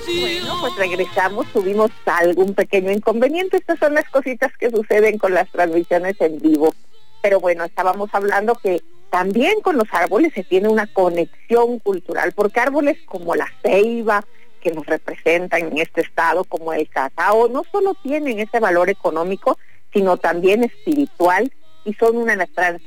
Bueno, pues regresamos, tuvimos algún pequeño inconveniente. Estas son las cositas que suceden con las transmisiones en vivo. Pero bueno, estábamos hablando que también con los árboles se tiene una conexión cultural, porque árboles como la ceiba, que nos representan en este estado, como el cacao, no solo tienen ese valor económico, sino también espiritual, y son una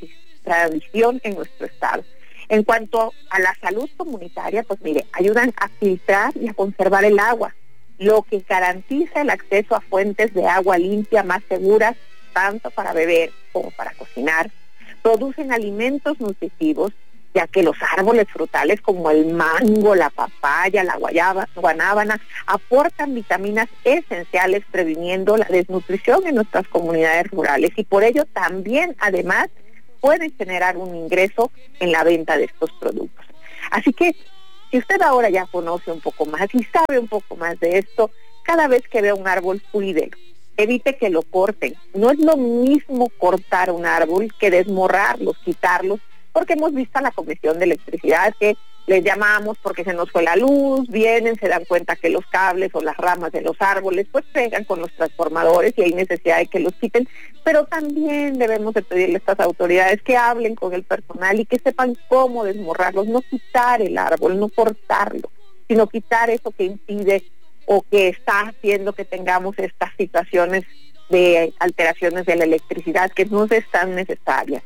tradición en nuestro estado. En cuanto a la salud comunitaria, pues mire, ayudan a filtrar y a conservar el agua, lo que garantiza el acceso a fuentes de agua limpia más seguras, tanto para beber como para cocinar. Producen alimentos nutritivos, ya que los árboles frutales como el mango, la papaya, la guanábana, aportan vitaminas esenciales previniendo la desnutrición en nuestras comunidades rurales, y por ello también, además, pueden generar un ingreso en la venta de estos productos. Así que, si usted ahora ya conoce un poco más y sabe un poco más de esto, cada vez que vea un árbol, cuídelo. Evite que lo corten. No es lo mismo cortar un árbol que desmorrarlos, quitarlos, porque hemos visto a la Comisión de Electricidad que les llamamos porque se nos fue la luz, vienen, se dan cuenta que los cables o las ramas de los árboles pues pegan con los transformadores y hay necesidad de que los quiten, pero también debemos de pedirle a estas autoridades que hablen con el personal y que sepan cómo desmorrarlos, no quitar el árbol, no cortarlo, sino quitar eso que impide o que está haciendo que tengamos estas situaciones de alteraciones de la electricidad que no es tan necesaria,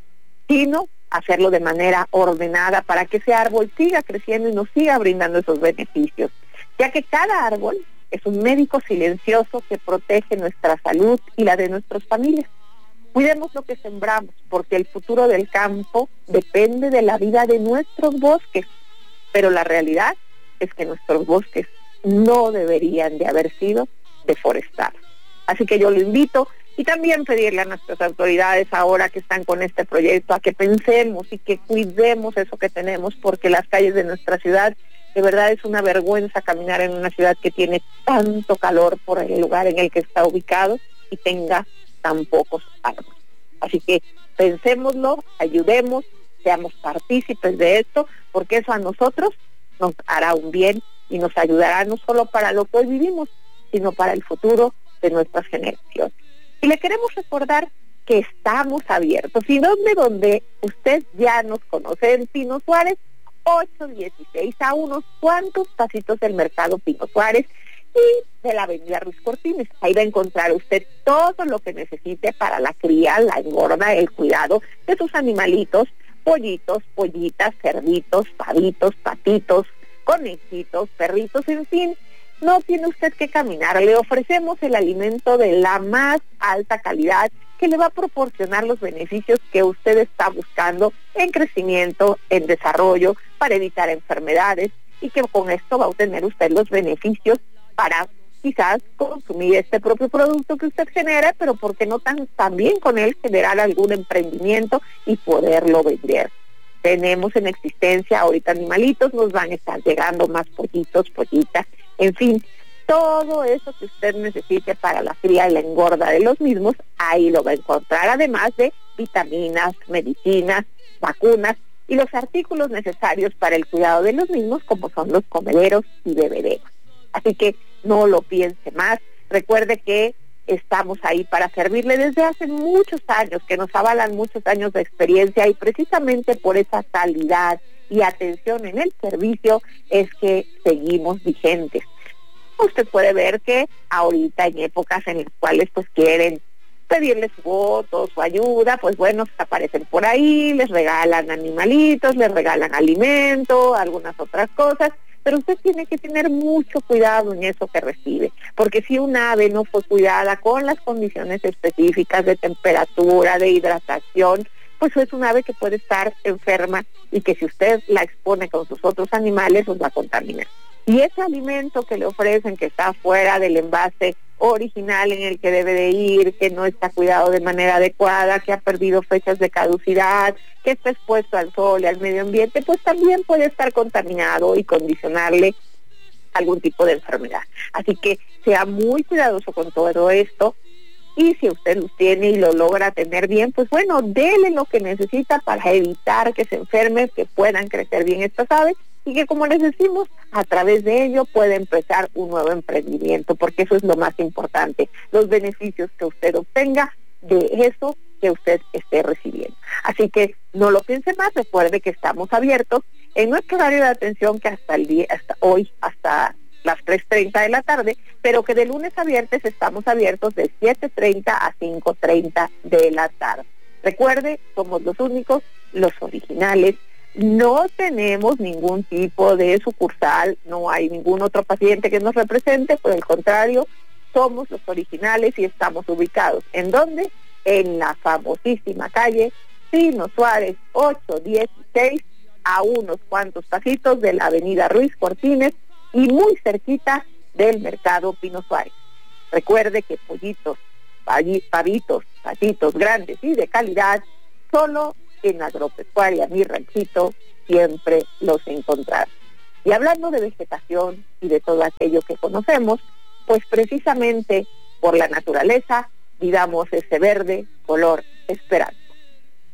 sino hacerlo de manera ordenada para que ese árbol siga creciendo y nos siga brindando esos beneficios, ya que cada árbol es un médico silencioso que protege nuestra salud y la de nuestras familias. Cuidemos lo que sembramos, porque el futuro del campo depende de la vida de nuestros bosques, pero la realidad es que nuestros bosques no deberían de haber sido deforestados. Así que yo lo invito, y también pedirle a nuestras autoridades ahora que están con este proyecto a que pensemos y que cuidemos eso que tenemos, porque las calles de nuestra ciudad, de verdad es una vergüenza caminar en una ciudad que tiene tanto calor por el lugar en el que está ubicado y tenga tan pocos árboles. Así que pensémoslo, ayudemos, seamos partícipes de esto, porque eso a nosotros nos hará un bien y nos ayudará no solo para lo que hoy vivimos, sino para el futuro de nuestras generaciones. Y le queremos recordar que estamos abiertos. ¿Y donde usted ya nos conoce? En Pino Suárez, 816, a unos cuantos pasitos del mercado Pino Suárez y de la avenida Ruiz Cortines. Ahí va a encontrar usted todo lo que necesite para la cría, la engorda, el cuidado de sus animalitos, pollitos, pollitas, cerditos, pavitos, patitos, conejitos, perritos, en fin. No tiene usted que caminar, le ofrecemos el alimento de la más alta calidad que le va a proporcionar los beneficios que usted está buscando en crecimiento, en desarrollo, para evitar enfermedades, y que con esto va a obtener usted los beneficios para quizás consumir este propio producto que usted genera, pero ¿por qué no también con él generar algún emprendimiento y poderlo vender? Tenemos en existencia ahorita animalitos, nos van a estar llegando más pollitos, pollitas, en fin, todo eso que usted necesite para la cría y la engorda de los mismos, ahí lo va a encontrar, además de vitaminas, medicinas, vacunas y los artículos necesarios para el cuidado de los mismos, como son los comederos y bebederos. Así que no lo piense más, recuerde que estamos ahí para servirle desde hace muchos años, que nos avalan muchos años de experiencia, y precisamente por esa calidad y atención en el servicio es que seguimos vigentes. Usted puede ver que ahorita en épocas en las cuales pues quieren pedirle su voto, su ayuda, pues bueno, aparecen por ahí, les regalan animalitos, les regalan alimento, algunas otras cosas, pero usted tiene que tener mucho cuidado en eso que recibe, porque si un ave no fue cuidada con las condiciones específicas de temperatura, de hidratación, pues es un ave que puede estar enferma y que si usted la expone con sus otros animales, los va a contaminar. Y ese alimento que le ofrecen, que está fuera del envase original en el que debe de ir, que no está cuidado de manera adecuada, que ha perdido fechas de caducidad, que está expuesto al sol y al medio ambiente, pues también puede estar contaminado y condicionarle algún tipo de enfermedad. Así que sea muy cuidadoso con todo esto, y si usted lo tiene y lo logra tener bien, pues bueno, dele lo que necesita para evitar que se enferme, que puedan crecer bien estas aves y que, como les decimos, a través de ello puede empezar un nuevo emprendimiento, porque eso es lo más importante, los beneficios que usted obtenga de eso que usted esté recibiendo. Así que no lo piense más, recuerde que estamos abiertos en nuestro horario de atención, que hasta hoy, hasta las 3:30 de la tarde, pero que de lunes a viernes estamos abiertos de 7:30 a 5:30 de la tarde. Recuerde, somos los únicos, los originales. No tenemos ningún tipo de sucursal, no hay ningún otro paciente que nos represente, por el contrario, somos los originales y estamos ubicados. ¿En dónde? En la famosísima calle Pino Suárez 816, a unos cuantos pasitos de la avenida Ruiz Cortines y muy cerquita del mercado Pino Suárez. Recuerde que pollitos, pavitos, patitos grandes y de calidad, solo en Agropecuaria Mi Ranchito siempre los encontrarán. Y hablando de vegetación y de todo aquello que conocemos, pues precisamente por la naturaleza, digamos ese verde color esperanza.